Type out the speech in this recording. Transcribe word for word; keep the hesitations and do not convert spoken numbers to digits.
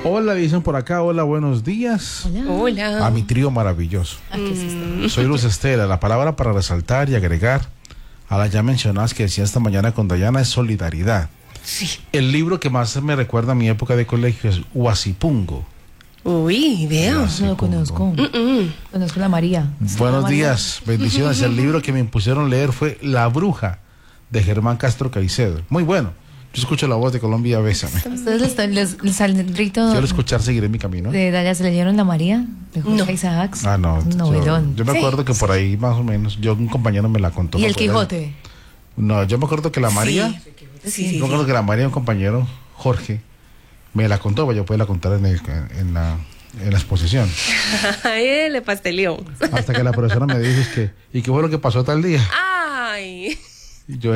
Hola, dicen por acá, hola, buenos días. Hola. Hola. A mi trío maravilloso. Ah, ¿qué es esto? Soy Luz Estela. La palabra para resaltar y agregar a las ya mencionadas que decía esta mañana con Dayana es solidaridad. Sí. El libro que más me recuerda a mi época de colegio es Huasipungo. Uy, veo. Huasipungo. No lo conozco. Mm-mm. Conozco la María. Buenos La María. días, bendiciones. El libro que me impusieron leer fue La Bruja, de Germán Castro Caicedo. Muy bueno. Yo escucho la voz de Colombia, bésame. ¿Ustedes les, les, les al rito Quiero escuchar, seguiré mi camino. de Dalia se leyeron la María? De Jorge No. Isaacs. Ah, no. Un Yo, novelón. yo me Sí. acuerdo que por ahí más o menos, yo un compañero me la contó. ¿Y para el poder- Quijote? No, yo me acuerdo que la María, Sí, sí, sí. yo me acuerdo que la María, un compañero, Jorge, me la contó, pues yo puedo la contar en, el- en, la, en la exposición. Ay, le pasteleó. Hasta que la profesora me dijo, es que, ¿y qué fue lo que pasó tal día? Ay. Y yo